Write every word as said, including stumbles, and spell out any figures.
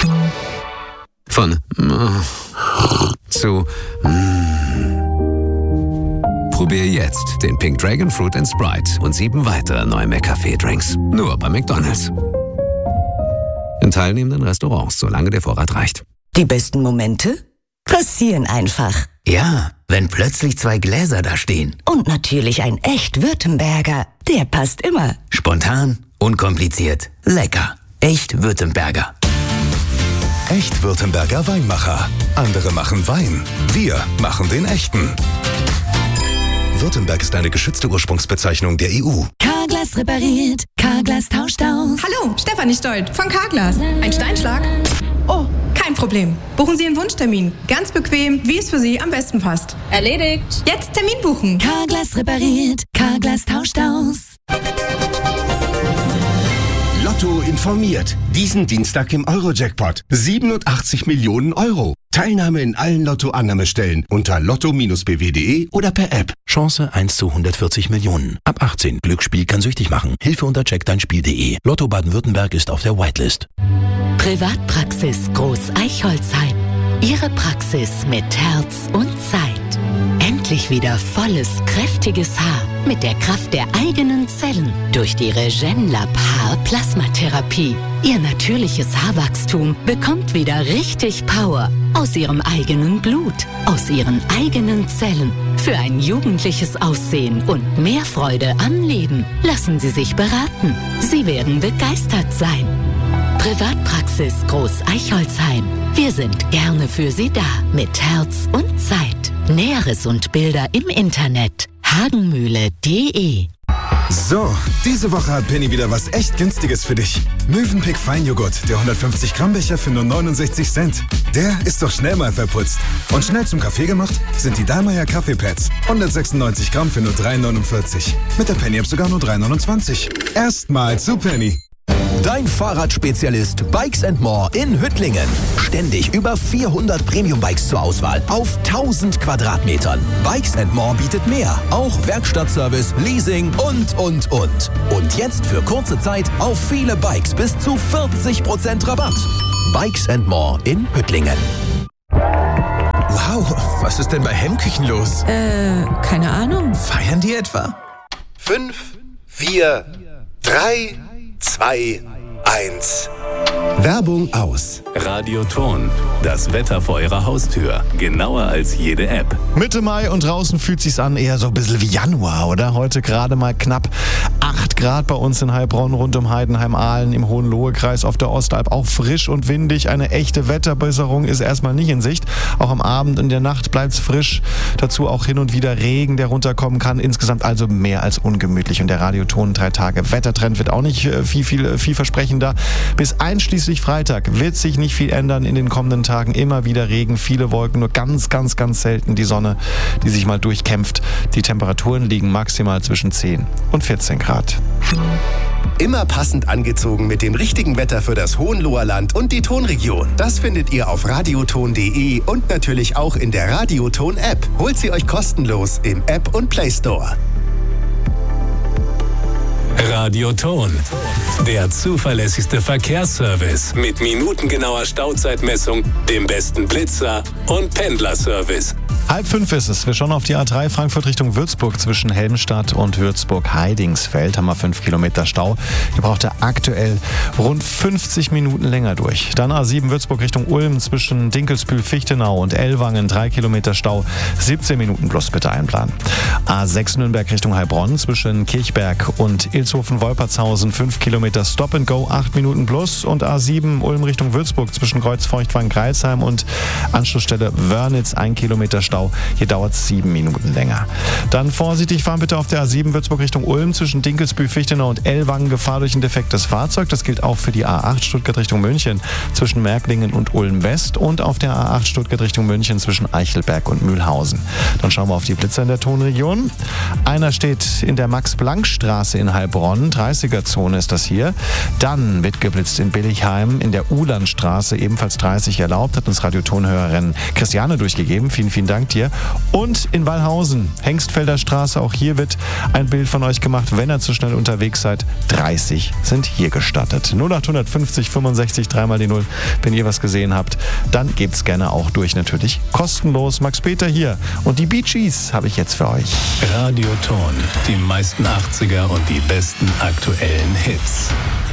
Von zu Probier jetzt den Pink Dragon Fruit and Sprite und sieben weitere neue McCafé-Drinks. Nur bei McDonald's. In teilnehmenden Restaurants, solange der Vorrat reicht. Die besten Momente passieren einfach. Ja, wenn plötzlich zwei Gläser da stehen. Und natürlich ein echt Württemberger. Der passt immer. Spontan, unkompliziert, lecker. Echt Württemberger. Echt Württemberger Weinmacher. Andere machen Wein. Wir machen den echten. Württemberg ist eine geschützte Ursprungsbezeichnung der E U. Carglass repariert. Carglass tauscht aus. Hallo, Stefanie Stolt von Carglass. Ein Steinschlag? Oh, kein Problem. Buchen Sie einen Wunschtermin. Ganz bequem, wie es für Sie am besten passt. Erledigt. Jetzt Termin buchen. Carglass repariert. Carglass tauscht aus. Lotto informiert. Diesen Dienstag im Euro-Jackpot. siebenundachtzig Millionen Euro. Teilnahme in allen Lotto-Annahmestellen unter lotto Bindestrich b w punkt d e oder per App. Chance eins zu hundertvierzig Millionen. Ab achtzehn. Glücksspiel kann süchtig machen. Hilfe unter check dein Spiel punkt de. Lotto Baden-Württemberg ist auf der Whitelist. Privatpraxis Groß Eichholzheim. Ihre Praxis mit Herz und Zeit. Endlich wieder volles, kräftiges Haar mit der Kraft der eigenen Zellen durch die Regenlab Haar-Plasmatherapie. Ihr natürliches Haarwachstum bekommt wieder richtig Power aus Ihrem eigenen Blut, aus Ihren eigenen Zellen. Für ein jugendliches Aussehen und mehr Freude am Leben. Lassen Sie sich beraten. Sie werden begeistert sein. Privatpraxis Groß Eichholzheim. Wir sind gerne für Sie da mit Herz und Zeit. Näheres und Bilder im Internet hagenmühle punkt de. So, diese Woche hat Penny wieder was echt Günstiges für dich. Mövenpick Feinjoghurt, der hundertfünfzig Gramm Becher für nur neunundsechzig Cent. Der ist doch schnell mal verputzt. Und schnell zum Kaffee gemacht sind die Dallmayr Kaffeepads. hundertsechsundneunzig Gramm für nur drei neunundvierzig. Mit der Penny-App sogar nur drei neunundzwanzig. Erstmal zu Penny. Dein Fahrradspezialist Bikes and More in Hüttlingen. Ständig über vierhundert Premium-Bikes zur Auswahl auf tausend Quadratmetern. Bikes and More bietet mehr. Auch Werkstattservice, Leasing und, und, und. Und jetzt für kurze Zeit auf viele Bikes bis zu vierzig Prozent Rabatt. Bikes and More in Hüttlingen. Wow, was ist denn bei Hemmküchen los? Äh, keine Ahnung. Feiern die etwa? Fünf, vier, drei, zwei, eins. Werbung aus. Radioton. Das Wetter vor Ihrer Haustür. Genauer als jede App. Mitte Mai und draußen fühlt sich's an eher so ein bisschen wie Januar, oder? Heute gerade mal knapp acht Grad bei uns in Heilbronn, rund um Heidenheim-Aalen im Hohenlohe-Kreis auf der Ostalb. Auch frisch und windig. Eine echte Wetterbesserung ist erstmal nicht in Sicht. Auch am Abend und in der Nacht bleibt's frisch. Dazu auch hin und wieder Regen, der runterkommen kann. Insgesamt also mehr als ungemütlich. Und der Radioton drei Tage Wettertrend wird auch nicht viel, viel, viel versprechender. Bis einschließlich Freitag wird sich nicht viel ändern in den kommenden Tagen. Immer wieder Regen, viele Wolken, nur ganz, ganz, ganz selten die Sonne, die sich mal durchkämpft. Die Temperaturen liegen maximal zwischen zehn und vierzehn Grad. Immer passend angezogen mit dem richtigen Wetter für das Hohenloher Land und die Tonregion. Das findet ihr auf radioton punkt de und natürlich auch in der Radioton-App. Holt sie euch kostenlos im App und Play Store. Radioton. Der zuverlässigste Verkehrsservice mit minutengenauer Stauzeitmessung, dem besten Blitzer und Pendlerservice. Halb fünf ist es. Wir schauen auf die A drei Frankfurt Richtung Würzburg. Zwischen Helmstadt und Würzburg-Heidingsfeld haben wir fünf Kilometer Stau. Hier braucht er aktuell rund fünfzig Minuten länger durch. Dann A sieben Würzburg Richtung Ulm zwischen Dinkelsbühl-Fichtenau und Ellwangen. drei Kilometer Stau. siebzehn Minuten plus bitte einplanen. A sechs Nürnberg Richtung Heilbronn zwischen Kirchberg und Ilshofen-Wolpertshausen. fünf Kilometer Stop and Go. acht Minuten plus. Und A sieben Ulm Richtung Würzburg zwischen Kreuzfeuchtwang-Greilsheim und Anschlussstelle Wörnitz. ein Kilometer Stau. Hier dauert es sieben Minuten länger. Dann vorsichtig fahren bitte auf der A sieben Würzburg Richtung Ulm zwischen Dinkelsbühl-Fichtenau und Ellwangen. Gefahr durch ein defektes Fahrzeug. Das gilt auch für die A acht Stuttgart Richtung München zwischen Märklingen und Ulm West und auf der A acht Stuttgart Richtung München zwischen Eichelberg und Mühlhausen. Dann schauen wir auf die Blitzer in der Tonregion. Einer steht in der Max-Planck-Straße in Heilbronn. dreißiger-Zone ist das hier. Dann wird geblitzt in Billigheim in der Uhlandstraße, ebenfalls dreißig erlaubt. Hat uns Radiotonhörerin Christiane durchgegeben. Vielen, vielen Dank. dankt dir. Und in Wallhausen, Hengstfelder Straße, auch hier wird ein Bild von euch gemacht, wenn ihr zu schnell unterwegs seid. dreißig sind hier gestattet. null acht fünf null fünfundsechzig, dreimal die Null. Wenn ihr was gesehen habt, dann gebt's gerne auch durch, natürlich kostenlos. Max Peter hier und die Bee Gees habe ich jetzt für euch. Radioton, die meisten achtziger und die besten aktuellen Hits.